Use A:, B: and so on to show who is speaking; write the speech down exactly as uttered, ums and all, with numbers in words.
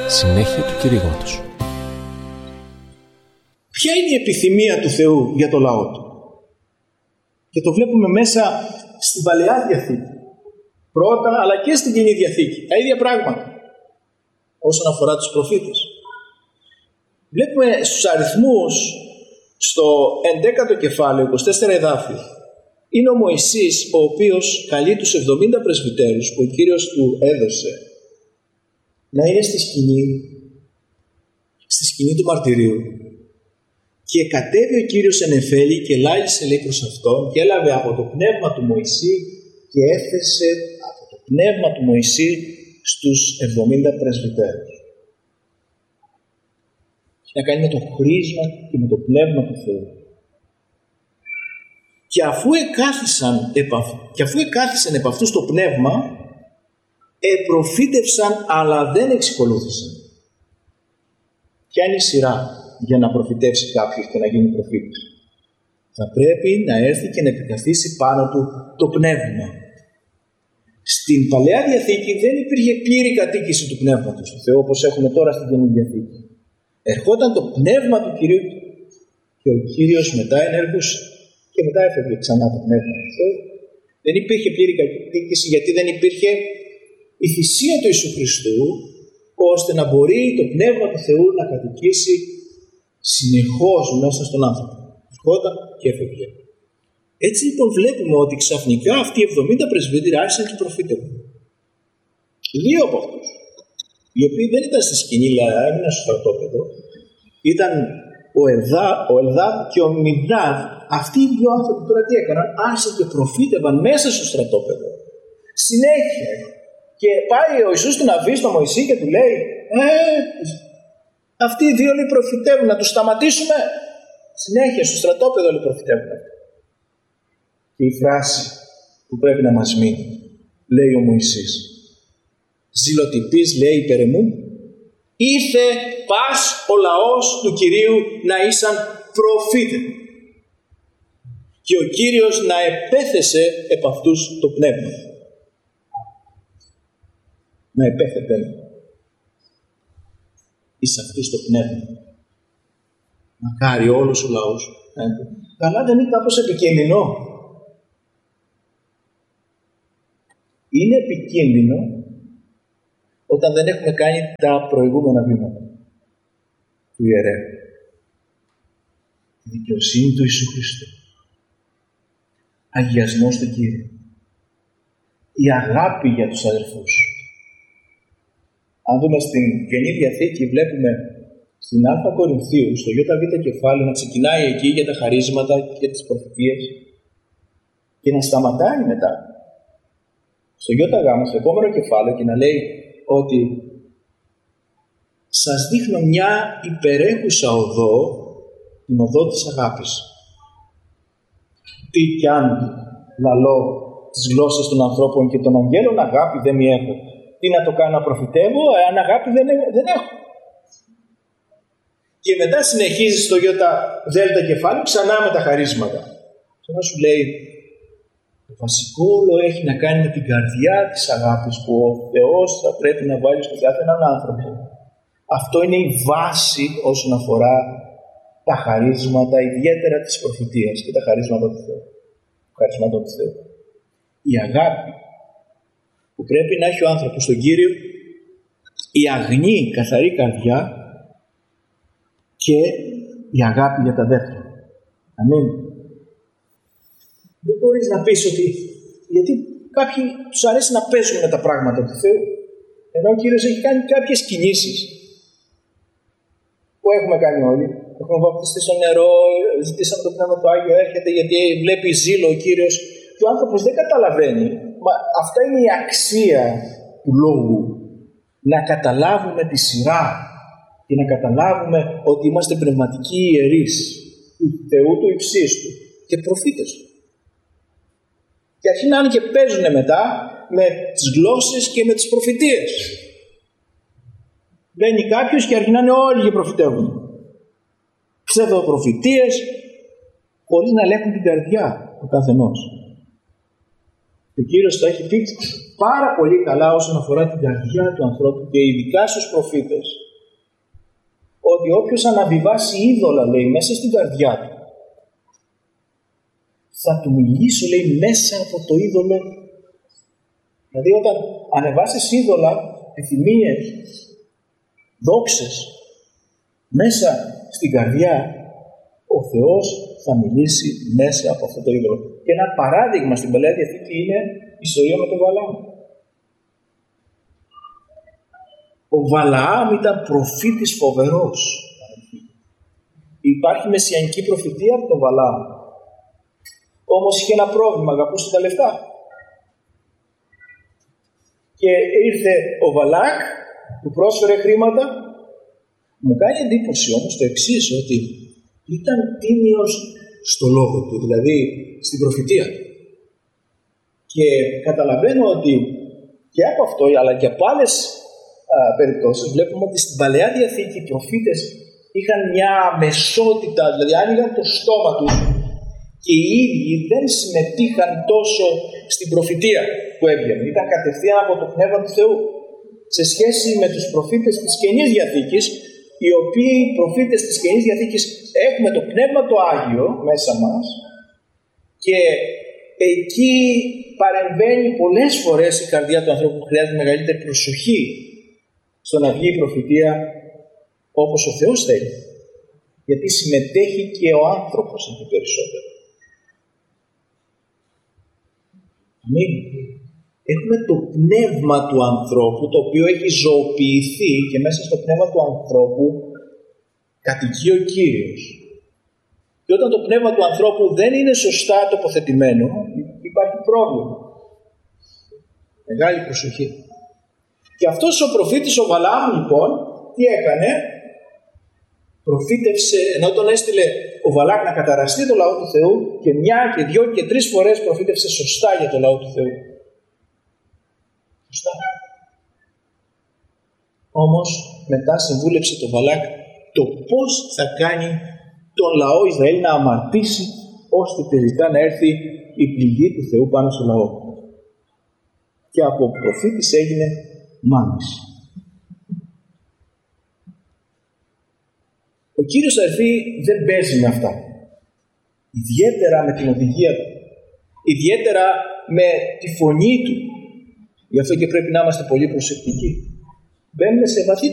A: Συνέχεια του κηρύγματος.
B: Ποια είναι η επιθυμία του Θεού για το λαό του? Και το βλέπουμε μέσα στην Παλαιά Διαθήκη. Πρώτα, αλλά και στην Καινή Διαθήκη. Τα ίδια πράγματα. Όσον αφορά τους προφήτες. Βλέπουμε στους αριθμούς, στο ενδέκατο κεφάλαιο, είκοσι τέσσερα εδάφια, είναι ο Μωυσής, ο οποίος καλεί τους εβδομήντα πρεσβυτέρους που ο Κύριος του έδωσε να είναι στη σκηνή, στη σκηνή του μαρτυρίου. Και κατέβη ο Κύριος εν εφέλη και λάλησε, λέει, προς αυτόν, και έλαβε από το πνεύμα του Μωυσή και έθεσε από το πνεύμα του Μωυσή στους εβδομήντα πρεσβυτέρους. Έχει να κάνει με το χρήσμα και με το πνεύμα του Θεού. Και αφού εκάθισαν επ' αυτού, και αφού εκάθισαν επ' αυτού στο πνεύμα, επροφήτευσαν, αλλά δεν εξακολούθησαν. Ποια είναι η σειρά για να προφητεύσει κάποιος και να γίνει προφήτης? Θα πρέπει να έρθει και να επικαθίσει πάνω του το πνεύμα. Στην Παλαιά Διαθήκη δεν υπήρχε πλήρη κατοίκηση του πνεύματος του Θεού, όπως έχουμε τώρα στην Καινή Διαθήκη. Ερχόταν το πνεύμα του Κυρίου και ο Κύριος μετά ενεργούσε. Και μετά έφευγε ξανά το πνεύμα του Θεού. Δεν υπήρχε πλήρη κατοίκηση, γιατί δεν υπήρχε η θυσία του Ιησού Χριστού, ώστε να μπορεί το πνεύμα του Θεού να κατοικήσει συνεχώς μέσα στον άνθρωπο. Ερχόταν και έφευγε. Έτσι λοιπόν βλέπουμε ότι ξαφνικά αυτοί οι εβδομήντα πρεσβύτεροι άρχισαν και προφήτευαν. Δύο από αυτούς, οι οποίοι δεν ήταν στη σκηνή, αλλά έμειναν στο στρατόπεδο, ήταν ο, Ελδά, ο Ελδάδ και ο Μιδάδ. Αυτοί οι δύο άνθρωποι τώρα τι έκαναν? Άρχισαν και προφήτευαν μέσα στο στρατόπεδο. Συνέχεια. Και πάει ο Ιησούς του Ναβί στο Μωυσή και του λέει, ε, αυτοί οι δύο λέει προφητεύουν, να τους σταματήσουμε? Συνέχεια στο στρατόπεδο λέει προφητεύουν. Και η φράση που πρέπει να μας μείνει, λέει ο Μωυσής, ζηλοτυπής, λέει, υπέρ εμού, ήρθε πας ο λαός του Κυρίου να ήσαν προφήτε. Και ο Κύριος να επέθεσε επ' αυτούς το πνεύμα. Να επέθετε εις αυτούς το πνεύμα. Μακάρι όλος ο λαός. Αλλά δεν είναι κάπως επικίνδυνο? Είναι επικίνδυνο όταν δεν έχουμε κάνει τα προηγούμενα βήματα του ιερέου. Τη δικαιοσύνη του Ιησού Χριστού. Αγιασμός του Κύριου. Η αγάπη για τους αδελφούς. Αν δούμε στην Καινή Διαθήκη, βλέπουμε στην Α Κορινθίου, στο Ιώτα Β κεφάλαιο, να ξεκινάει εκεί για τα χαρίσματα και τις προφητείες και να σταματάει μετά στο Ιώτα Γ, στο επόμενο κεφάλαιο, και να λέει ότι σας δείχνω μια υπερέχουσα οδό, την οδό της αγάπης. Τι κι αν λαλώ τις γλώσσες των ανθρώπων και των αγγέλων, αγάπη δεν μη έχω. Τι να το κάνω να προφητεύω, εάν αγάπη δεν, δεν έχω? Και μετά συνεχίζει στο Ιώτα Δέλτα κεφάλαιο ξανά με τα χαρίσματα. Ξανά σου λέει, το βασικό όλο έχει να κάνει με την καρδιά της αγάπης που ο Θεός θα πρέπει να βάλει στον κάθε έναν άνθρωπο. Αυτό είναι η βάση όσον αφορά τα χαρίσματα, ιδιαίτερα της προφητείας και τα χαρίσματα του Θεού. Χαρίσματα του Θεού. Η αγάπη που πρέπει να έχει ο άνθρωπος στον Κύριο, η αγνή καθαρή καρδιά και η αγάπη για τα αδέρφια. Αμήν. Δεν μπορείς να πεις ότι, γιατί κάποιοι τους αρέσει να παίζουν με τα πράγματα του Θεού, ενώ ο Κύριος έχει κάνει κάποιες κινήσεις που έχουμε κάνει όλοι. Έχουμε βαπτιστεί στο νερό, ζητήσαμε το Πνεύμα του Άγιο, έρχεται γιατί βλέπει ζήλο ο Κύριος και ο άνθρωπος δεν καταλαβαίνει. Μα αυτά είναι η αξία του λόγου. Να καταλάβουμε τη σειρά και να καταλάβουμε ότι είμαστε πνευματικοί ιερείς του Θεού του υψίστου και προφήτες του. Και αρχινάνε και παίζουν μετά με τις γλώσσες και με τις προφητείες. Μπαίνει κάποιος και αρχινάνε όλοι και προφητεύουν. Ψευδοπροφητείες, χωρίς να ελέγχουν την καρδιά του καθενός. Ο Κύριος το έχει πει πάρα πολύ καλά όσον αφορά την καρδιά του ανθρώπου και ειδικά στους προφήτες. ότι όποιος αναβιβάσει είδωλα, λέει, μέσα στην καρδιά του, θα του μιλήσω, λέει, μέσα από το είδωλο. Δηλαδή όταν ανεβάσεις είδωλα, επιθυμίες, δόξες, μέσα στην καρδιά, ο Θεός θα μιλήσει μέσα από αυτό το είδωλο. Και ένα παράδειγμα στην Παλαιά Διαθήκη είναι η ιστορία με τον Βαλάμ. Ο Βαλαάμ ήταν προφήτης φοβερός. Υπάρχει μεσιανική προφητεία από τον Βαλαάμ. Όμως είχε ένα πρόβλημα, αγαπούσε τα λεφτά. Και ήρθε ο Βαλάκ, του πρόσφερε χρήματα. Μου κάνει εντύπωση όμως το εξής, ότι ήταν τίμιος στο λόγο του, δηλαδή στην προφητεία του. Και καταλαβαίνω ότι και από αυτό, αλλά και από άλλες α, περιπτώσεις, βλέπουμε ότι στην Παλαιά Διαθήκη οι προφήτες είχαν μια αμεσότητα, δηλαδή άνοιγαν το στόμα τους και οι ίδιοι δεν συμμετείχαν τόσο στην προφητεία που έβγαινε. Ήταν κατευθείαν από το Πνεύμα του Θεού. Σε σχέση με τους προφήτες της Καινής Διαθήκης, οι οποίοι προφήτες της Καινής Διαθήκης έχουμε το Πνεύμα το Άγιο μέσα μας και εκεί παρεμβαίνει πολλές φορές η καρδιά του ανθρώπου που χρειάζεται μεγαλύτερη προσοχή στο να βγει η προφητεία όπως ο Θεός θέλει. Γιατί συμμετέχει και ο άνθρωπος εκεί περισσότερο. Αμήν. Έχουμε το πνεύμα του ανθρώπου, το οποίο έχει ζωοποιηθεί και μέσα στο πνεύμα του ανθρώπου κατοικεί ο Κύριος. Και όταν το πνεύμα του ανθρώπου δεν είναι σωστά τοποθετημένο, υπάρχει πρόβλημα. Μεγάλη προσοχή. Και αυτός ο προφήτης ο Βαλαάμ λοιπόν, τι έκανε? Προφήτευσε, ενώ τον έστειλε ο Βαλάκ να καταραστεί το λαό του Θεού, και μια και δυο και τρεις φορές προφήτευσε σωστά για το λαό του Θεού. Σωστά. Όμως μετά συμβούλεψε το Βαλάκ το πώς θα κάνει τον λαό Ισραήλ να αμαρτήσει, ώστε τελικά να έρθει η πληγή του Θεού πάνω στο λαό. Και από προφήτης έγινε μάνης. Ο Κύριος, αδερφοί, δεν παίζει με αυτά. Ιδιαίτερα με την οδηγία του. Ιδιαίτερα με τη φωνή του. Γι' αυτό και πρέπει να είμαστε πολύ προσεκτικοί. Μπαίνουμε σε βαθύ